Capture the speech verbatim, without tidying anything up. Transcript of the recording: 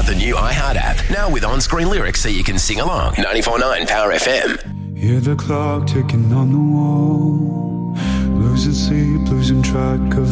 out the new iHeart app, now with on-screen lyrics so you can sing along. ninety-four point nine Power F M. Hear the clock ticking on the wall, losing sleep, losing track of